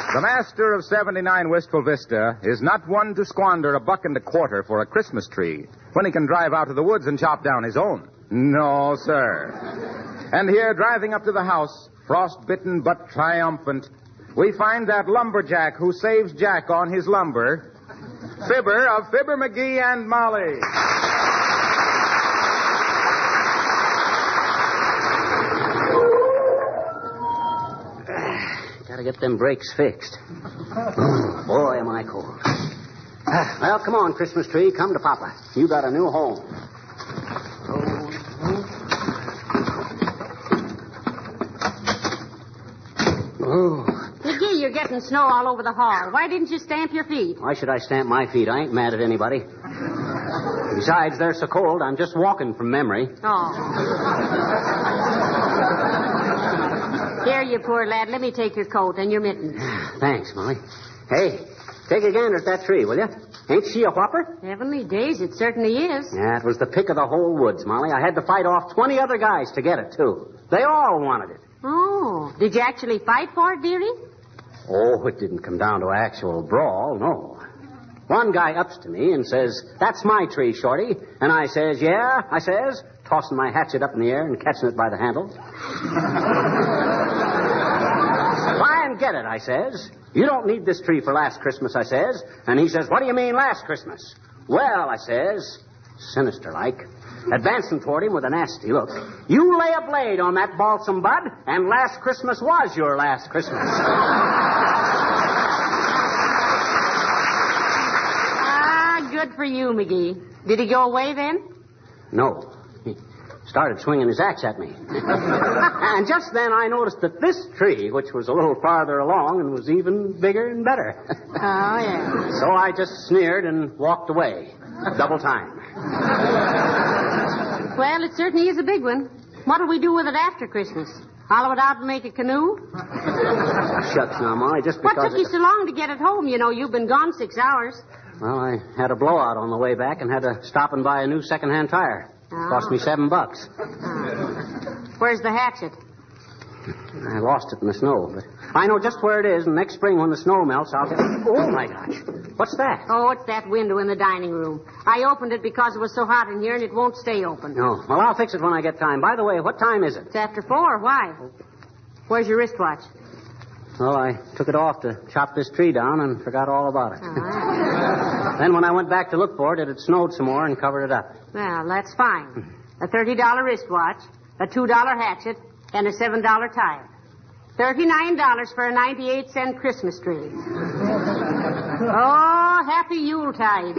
The master of 79 Wistful Vista is not one to squander $1.25 for a Christmas tree when he can drive out to the woods and chop down his own. No, sir. And here, driving up to the house, frost-bitten but triumphant, we find that lumberjack who saves Jack on his lumber, Fibber of Fibber, McGee, and Molly. Gotta get them brakes fixed. Boy, am I cold. Well, come on, Christmas tree. Come to Papa. You got a new home. McGee, you're getting snow all over the hall. Why didn't you stamp your feet? Why should I stamp my feet? I ain't mad at anybody. Besides, they're so cold, I'm just walking from memory. Oh. Here, you poor lad. Let me take your coat and your mittens. Thanks, Molly. Hey, take a gander at that tree, will you? Ain't she a whopper? Heavenly days, it certainly is. Yeah, it was the pick of the whole woods, Molly. I had to fight off 20 other guys to get it, too. They all wanted it. Oh, did you actually fight for it, dearie? Oh, it didn't come down to actual brawl, no. One guy ups to me and says, "That's my tree, Shorty." And I says, "Yeah," I says, tossing my hatchet up in the air and catching it by the handle. "Try and get it," I says. "You don't need this tree for last Christmas," I says. And he says, "What do you mean last Christmas?" "Well," I says, sinister-like, advancing toward him with a nasty look, "you lay a blade on that balsam bud, and last Christmas was your last Christmas." Good for you, McGee. Did he go away then? No. He started swinging his axe at me. And just then I noticed that this tree, which was a little farther along and was even bigger and better. Oh, yeah. So I just sneered and walked away. Double time. Well, it certainly is a big one. What'll we do with it after Christmas? Hollow it out and make a canoe? Shucks now, Molly, just because... What took you so long to get it home? You know, you've been gone 6 hours. Well, I had a blowout on the way back and had to stop and buy a new second-hand tire. Cost me $7. Where's the hatchet? I lost it in the snow, but I know just where it is, and next spring when the snow melts, I'll get... Oh, my gosh. What's that? Oh, it's that window in the dining room. I opened it because it was so hot in here, and it won't stay open. Oh, well, I'll fix it when I get time. By the way, what time is it? It's after 4. Why? Where's your wristwatch? Well, I took it off to chop this tree down and forgot all about it. Then when I went back to look for it, it had snowed some more and covered it up. Well, that's fine. A $30 wristwatch, a $2 hatchet, and a $7 tire. $39 for a 98-cent Christmas tree. Oh, happy Yuletide.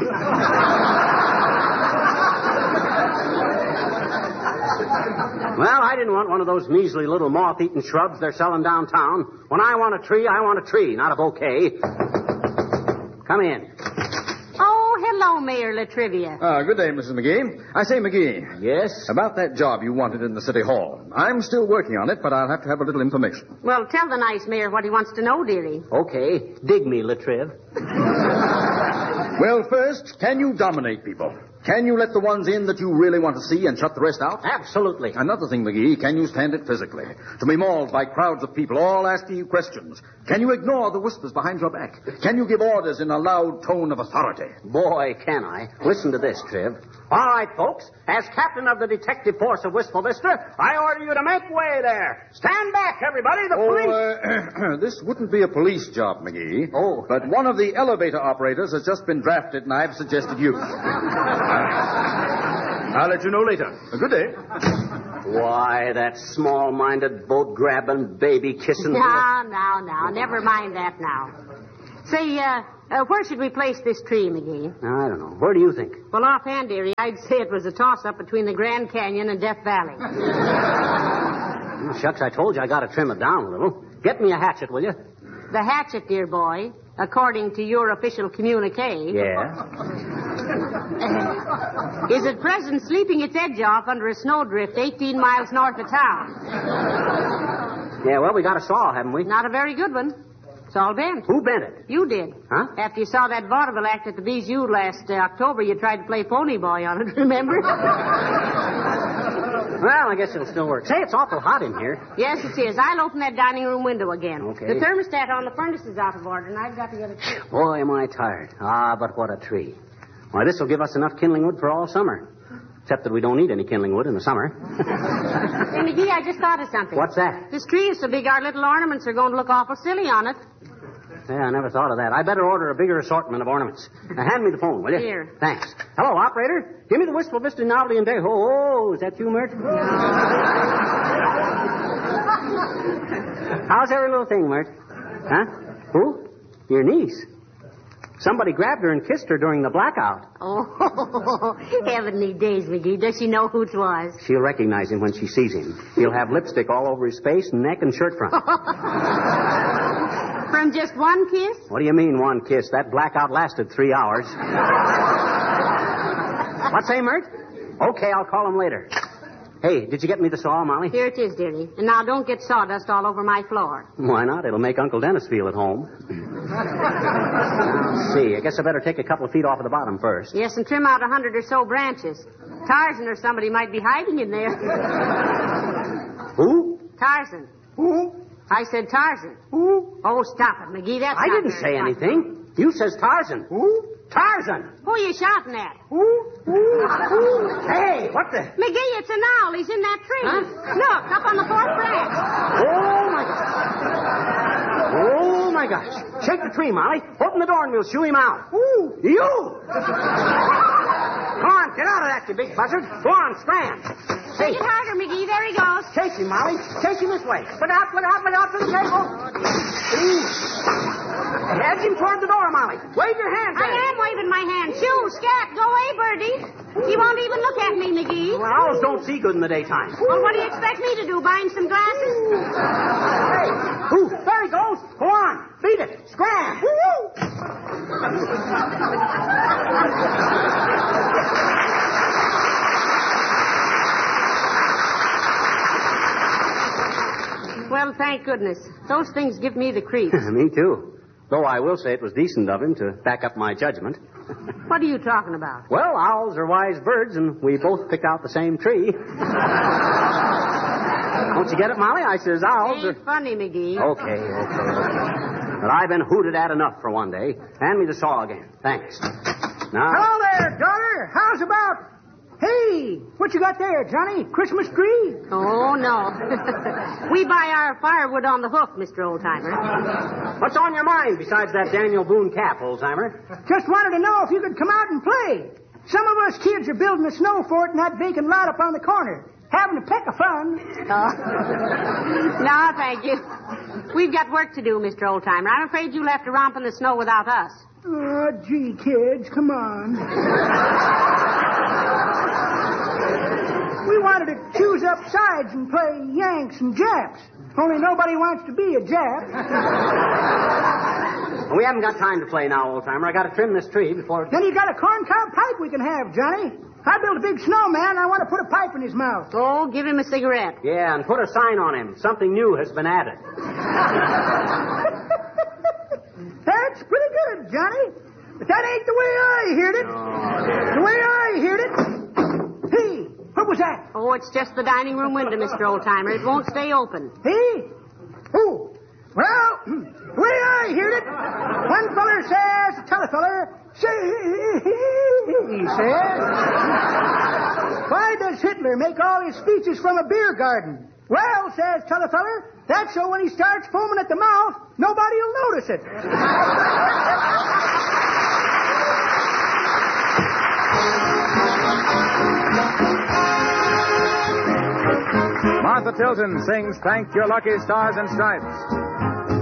Well, I didn't want one of those measly little moth-eaten shrubs they're selling downtown. When I want a tree, not a bouquet. Come in. Oh, hello, Mayor Latrivia. Good day, Mrs. McGee. I say, McGee. Yes? About that job you wanted in the City Hall. I'm still working on it, but I'll have to have a little information. Well, tell the nice mayor what he wants to know, dearie. Okay. Dig me, Latriv. Well, first, can you dominate people? Can you let the ones in that you really want to see and shut the rest out? Absolutely. Another thing, McGee, can you stand it physically? To be mauled by crowds of people all asking you questions. Can you ignore the whispers behind your back? Can you give orders in a loud tone of authority? Boy, can I. Listen to this, Triv. All right, folks. As captain of the detective force of Wistful Vista, I order you to make way there. Stand back, everybody. The police... This wouldn't be a police job, McGee. Oh. But one of the elevator operators has just been drafted, and I've suggested you. I'll let you know later. Good day. Why, that small-minded, boat-grabbing, baby-kissing... Now. Never mind that now. Say, where should we place this tree, McGee? I don't know. Where do you think? Well, offhand, dearie, I'd say it was a toss-up between the Grand Canyon and Death Valley. Oh, shucks, I told you I got to trim it down a little. Get me a hatchet, will you? The hatchet, dear boy, according to your official communique... Yeah? is at present sleeping its edge off under a snowdrift 18 miles north of town. Yeah, well, we got a saw, haven't we? Not a very good one. It's all bent. Who bent it? You did. Huh? After you saw that vaudeville act at the BZU last October, you tried to play pony boy on it, remember? Well, I guess it'll still work. Say, it's awful hot in here. Yes, it is. I'll open that dining room window again. Okay. The thermostat on the furnace is out of order, and I've got to get it fixed. Boy, am I tired. Ah, but what a tree. Why, this will give us enough kindling wood for all summer. Except that we don't need any kindling wood in the summer. Hey, McGee, I just thought of something. What's that? This tree is so big our little ornaments are going to look awful silly on it. Yeah, I never thought of that. I better order a bigger assortment of ornaments. Now, hand me the phone, will you? Here. Thanks. Hello, operator. Give me the Wistful Vista Novelty and Day. Oh, is that you, Mert? How's every little thing, Mert? Huh? Who? Your niece. Somebody grabbed her and kissed her during the blackout. Oh, heavenly days, McGee. Does she know who it was? She'll recognize him when she sees him. He'll have lipstick all over his face, neck, and shirt front. From just one kiss? What do you mean, one kiss? That blackout lasted 3 hours. What say, Mert? Okay, I'll call him later. Hey, did you get me the saw, Molly? Here it is, dearie. And now don't get sawdust all over my floor. Why not? It'll make Uncle Dennis feel at home. Now, see. I guess I better take a couple of feet off of the bottom first. Yes, and trim out 100 or so branches. Tarzan or somebody might be hiding in there. Who? Tarzan. Who? I said Tarzan. Who? Oh, stop it, McGee. That's I not didn't very say funny. anything. You says Tarzan. Who? Tarzan. Who are you shouting at? Who? Hey, what the? McGee, it's an owl. He's in that tree. Huh? Look, up on the 4th branch. Oh, my gosh. Oh, my gosh. Shake the tree, Molly. Open the door and we'll shoo him out. Who? You. Come on, get out of that, you big buzzard. Go on, scram. Take it harder, McGee. There he goes. Chase him, Molly. Chase him this way. Look out, look out, look out for the table. Edge him toward the door, Molly. Wave your hand I am waving my hand. Shoo, scat, go away, Birdie. He won't even look at me, McGee. Well, owls don't see good in the daytime. Well, what do you expect me to do, buy him some glasses? Hey, who? There he goes. Go on. Beat it. Scram. Well, thank goodness. Those things give me the creeps. Me too. Though I will say it was decent of him to back up my judgment. What are you talking about? Well, owls are wise birds, and we both picked out the same tree. Don't you get it, Molly? I says owls are... Ain't funny, McGee. Okay. But I've been hooted at enough for one day. Hand me the saw again. Thanks. Now... Hello there, daughter. How's about... Hey, what you got there, Johnny? Christmas tree? Oh, no. We buy our firewood on the hook, Mr. Oldtimer. What's on your mind besides that Daniel Boone cap, old-timer? Just wanted to know if you could come out and play. Some of us kids are building a snow fort in that vacant lot up on the corner. Having a peck of fun. No, thank you. We've got work to do, Mr. Oldtimer. I'm afraid you'll have to romp in the snow without us. Oh, gee, kids, come on. We wanted to choose up sides and play Yanks and Japs. Only nobody wants to be a Jap. Well, we haven't got time to play now, old-timer. I got to trim this tree before... Then you got a corncob pipe we can have, Johnny. I built a big snowman. I want to put a pipe in his mouth. Oh, give him a cigarette. Yeah, and put a sign on him. Something new has been added. That's pretty good, Johnny. But that ain't the way I heard it. The way I heard it... Hey, what was that? Oh, it's just the dining room window, Mr. Oldtimer. It won't stay open. Hey? Oh, well, the way I heard it, one feller says to t'other feller, he says, why does Hitler make all his speeches from a beer garden? Well, says t'other feller, that's so when he starts foaming at the mouth, nobody'll notice it. Martha Tilton sings Thank Your Lucky Stars and Stripes.